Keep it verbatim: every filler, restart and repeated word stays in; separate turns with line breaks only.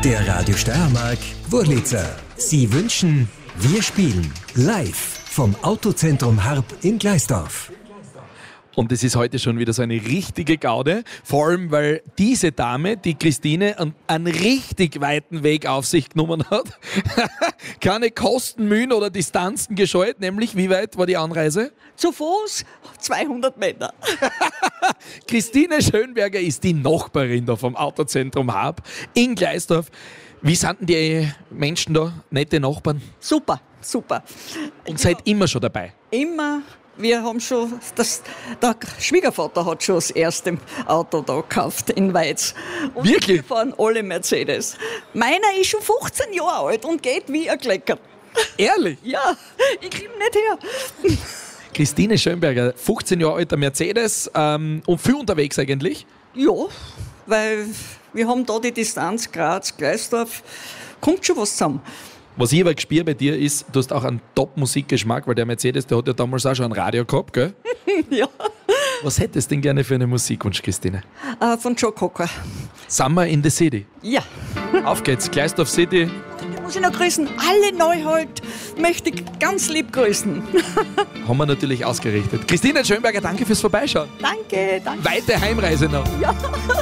Der Radio Steiermark Wurlitzer. Sie wünschen, wir spielen live vom Autozentrum Harp in Gleisdorf.
Und es ist heute schon wieder so eine richtige Gaude, vor allem weil diese Dame, die Christine, einen richtig weiten Weg auf sich genommen hat. Keine Kosten, Mühen oder Distanzen gescheut, nämlich wie weit war die Anreise?
Zu Fuß zweihundert Meter.
Christine Schönberger ist die Nachbarin da vom Autozentrum Harp in Gleisdorf. Wie sind denn die Menschen da? Nette Nachbarn?
Super, super.
Und seid immer schon dabei?
Immer. Wir haben schon, das, der Schwiegervater hat schon das erste Auto da gekauft in Weiz. Und
Wirklich?
Wir fahren alle Mercedes. Meiner ist schon fünfzehn Jahre alt und geht wie ein Klecker.
Ehrlich?
Ja, ich krieg ihn nicht her.
Christine Schönberger, fünfzehn Jahre alter Mercedes ähm, und viel unterwegs eigentlich?
Ja, weil wir haben da die Distanz Graz, Gleisdorf, kommt schon was zusammen.
Was ich aber gespürt bei dir ist, du hast auch einen Top-Musikgeschmack, weil der Mercedes, der hat ja damals auch schon ein Radio gehabt, gell?
Ja.
Was hättest du denn gerne für einen Musikwunsch, Christine?
Äh, von Joe Cocker.
Summer in the City.
Ja.
Auf geht's, Gleisdorf City.
Ich muss ich noch grüßen. Alle Neuhalt möchte ich ganz lieb grüßen.
Haben wir natürlich ausgerichtet. Christine Schönberger, danke fürs Vorbeischauen.
Danke, danke.
Weite Heimreise noch.
Ja.